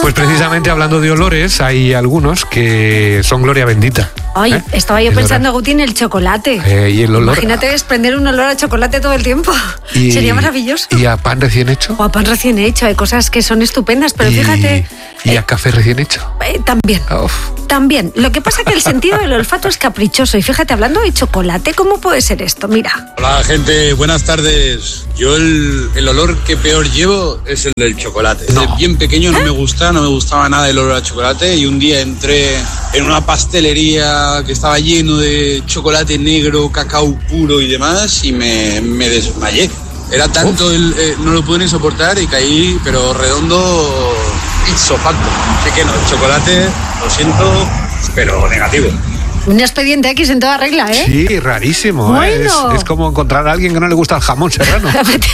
Pues precisamente hablando de olores, hay algunos que son gloria bendita. Ay, estaba yo pensando, Guti, en el chocolate. Y el olor. Imagínate desprender un olor a chocolate todo el tiempo. Sería maravilloso. ¿Y a pan recién hecho? O a pan recién hecho. Hay cosas que son estupendas, pero fíjate... ¿Y a café recién hecho? También. También. Lo que pasa es que el sentido del olfato es caprichoso. Y fíjate, hablando de chocolate, ¿cómo puede ser esto? Mira. Hola, gente. Buenas tardes. Yo el olor que peor llevo es el del chocolate. Desde bien pequeño no me gustaba nada el olor a chocolate. Y un día entré en una pastelería que estaba lleno de chocolate negro, cacao puro y demás, y me desmayé. Era tanto, no lo pude ni soportar y caí, pero redondo, ipso facto. Así que no, el chocolate, lo siento, pero negativo. Un expediente X en toda regla, ¿eh? Sí, rarísimo. Bueno. Es como encontrar a alguien que no le gusta el jamón serrano.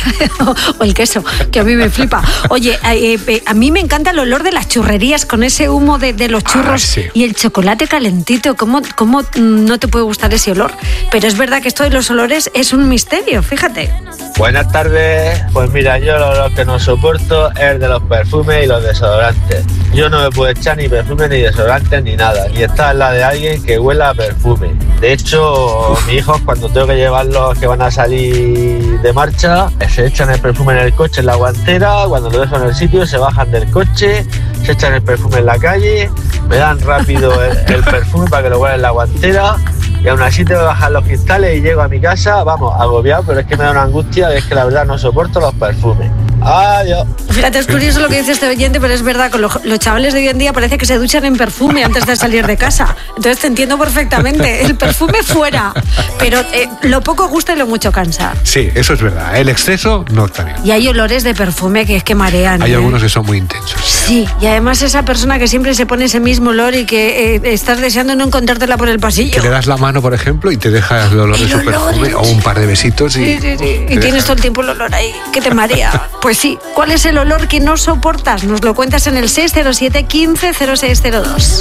O el queso, que a mí me flipa. Oye, a mí me encanta el olor de las churrerías con ese humo de los churros sí. Y el chocolate calentito. ¿Cómo no te puede gustar ese olor? Pero es verdad que esto de los olores es un misterio, fíjate. Buenas tardes. Pues mira, yo lo que no soporto es de los perfumes y los desodorantes. Yo no me puedo echar ni perfume, ni desodorantes, ni nada. Ni estar en la de alguien que huela a perfume. De hecho, mis hijos, cuando tengo que llevarlos que van a salir de marcha, se echan el perfume en el coche, en la guantera. Cuando lo dejo en el sitio, se bajan del coche, se echan el perfume en la calle, me dan rápido el perfume para que lo huela en la guantera. Y aún así tengo que bajar los cristales y llego a mi casa, vamos, agobiado, pero es que me da una angustia, es que la verdad no soporto los perfumes. Adiós. Fíjate, es curioso lo que dice este oyente, pero es verdad, con los chavales de hoy en día parece que se duchan en perfume antes de salir de casa. Entonces te entiendo perfectamente, el perfume fuera, pero lo poco gusta y lo mucho cansa. Sí, eso es verdad, el exceso no está bien. Y hay olores de perfume que es que marean. Hay algunos que son muy intensos. Sí, y además esa persona que siempre se pone ese mismo olor y que estás deseando no encontrártela por el pasillo. Que le das la mano, por ejemplo, y te dejas el olor de su perfume o un par de besitos y... Sí. Y tienes todo el tiempo el olor ahí, que te marea. Pues sí, ¿cuál es el olor que no soportas? Nos lo cuentas en el 607 15 0602.